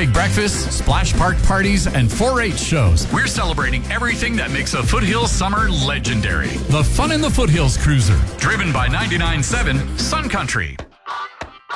pancake breakfasts, splash park parties, and 4-H shows. We're celebrating everything that makes a Foothills summer legendary. The Fun in the Foothills Cruiser, driven by 99.7 Sun Country.